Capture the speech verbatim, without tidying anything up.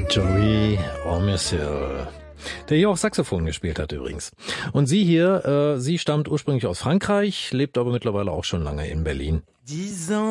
Joey Ormessil, der hier auch Saxophon gespielt hat übrigens. Und sie hier, äh, sie stammt ursprünglich aus Frankreich, lebt aber mittlerweile auch schon lange in Berlin.